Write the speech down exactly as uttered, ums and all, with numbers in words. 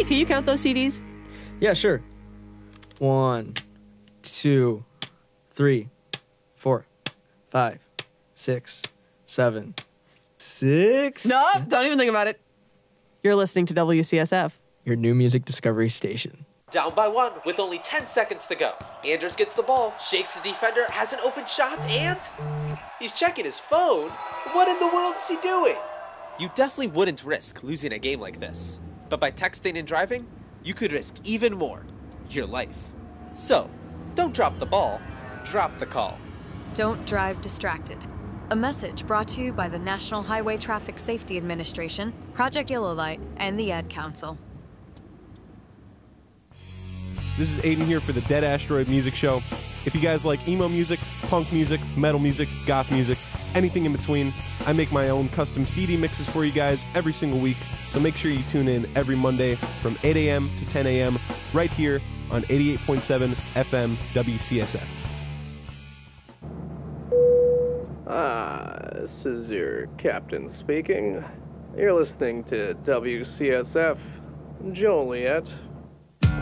Hey, can you count those C Ds? Yeah, sure. One, two, three, four, five, six, seven, six. No, don't even think about it. You're listening to W C S F. Your new music discovery station. Down by one with only ten seconds to go. Anders gets the ball, shakes the defender, has an open shot, and he's checking his phone. What in the world is he doing? You definitely wouldn't risk losing a game like this. But by texting and driving, you could risk even more, your life. So, don't drop the ball, drop the call. Don't drive distracted. A message brought to you by the National Highway Traffic Safety Administration, Project Yellow Light, and the Ad Council. This is Aiden here for the Dead Asteroid Music Show. If you guys like emo music, punk music, metal music, goth music, anything in between, I make my own custom C D mixes for you guys every single week, so make sure you tune in every Monday from eight a.m. to ten a.m. right here on eighty-eight point seven F M W C S F. Ah, this is your captain speaking. You're listening to W C S F Joliet.